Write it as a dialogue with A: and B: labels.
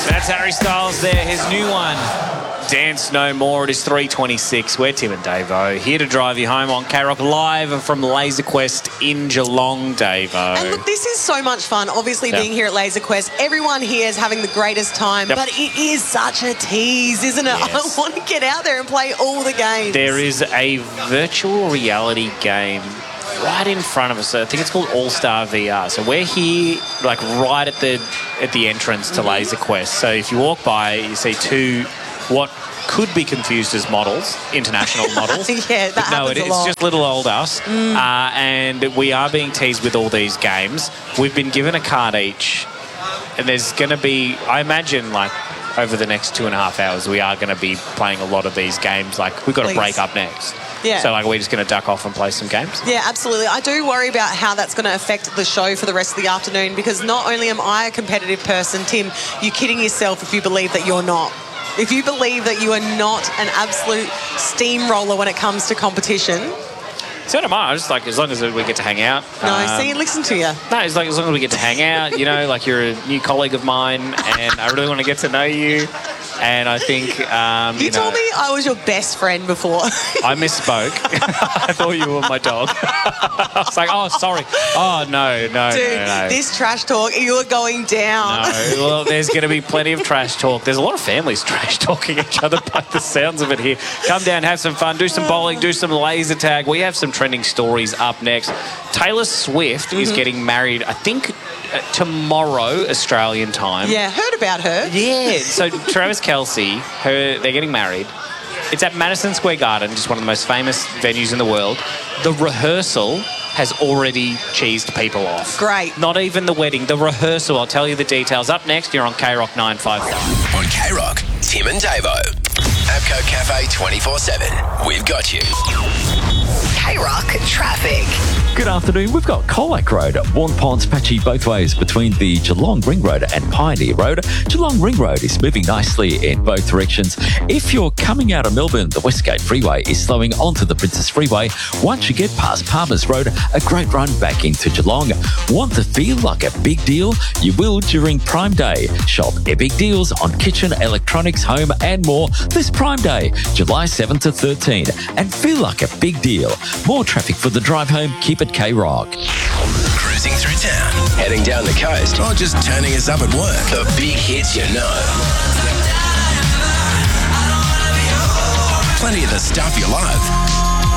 A: That's Harry Styles there, his new one. Dance No More. It is 3:26. We're Tim and Davo, here to drive you home on K-Rock, live from Laser Quest in Geelong, Davo.
B: And look, this is so much fun, obviously, being here at Laser Quest. Everyone here is having the greatest time, but it is such a tease, isn't it?
A: Yes.
B: I want to get out there and play all the games.
A: There is a virtual reality game right in front of us. I think it's called All-Star VR. So we're here, like, right at the entrance to Laser Quest. So if you walk by, you see two what could be confused as models, international models.
B: Yeah, that
A: no,
B: happens a
A: it's
B: lot.
A: just little old us. And we are being teased with all these games. We've been given a card each, and there's going to be, I imagine, like, over the next 2.5 hours, we are going to be playing a lot of these games. Like, we've got to break up next.
B: Yeah.
A: So, like, we're just going to duck off and play some games?
B: Yeah, absolutely. I do worry about how that's going to affect the show for the rest of the afternoon, because not only am I a competitive person, Tim, you're kidding yourself if you believe that you're not. If you believe that you are not an absolute steamroller when it comes to competition.
A: So am I. Just like, as long as we get to hang out.
B: No, see, listen to you.
A: No, it's like as long as we get to hang out, you know, like you're a new colleague of mine, and I really want to get to know you. And I think,
B: you told me I was your best friend before.
A: I misspoke. I thought you were my dog. I was like, oh, sorry. Oh, no.
B: Dude,
A: no.
B: This trash talk, you are going down.
A: No, well, there's going to be plenty of trash talk. There's a lot of families trash talking each other by the sounds of it here. Come down, have some fun, do some bowling, do some laser tag. We have some trending stories up next. Taylor Swift is getting married, I think, tomorrow, Australian time.
B: Yeah, heard about her.
A: Yeah, so Travis Kelce, they're getting married. It's at Madison Square Garden, just one of the most famous venues in the world. The rehearsal has already cheesed people off.
B: Great.
A: Not even the wedding, the rehearsal. I'll tell you the details. Up next, you're on K-Rock 955.
C: On K-Rock, Tim and Davo. Abco Cafe 24/7. We've got you.
D: K-Rock traffic.
E: Good afternoon. We've got Colac Road, Warn Ponds patchy both ways between the Geelong Ring Road and Pioneer Road. Geelong Ring Road is moving nicely in both directions. If you're coming out of Melbourne, the Westgate Freeway is slowing onto the Princess Freeway. Once you get past Palmers Road, a great run back into Geelong. Want to feel like a big deal? You will during Prime Day. Shop epic deals on kitchen, electronics, home and more this Prime Day, July 7th to 13. And feel like a big deal. More traffic for the drive home. Keep it K-Rock.
C: Cruising through town, heading down the coast, or just turning us up at work. The big hits you know. Plenty of the stuff you love.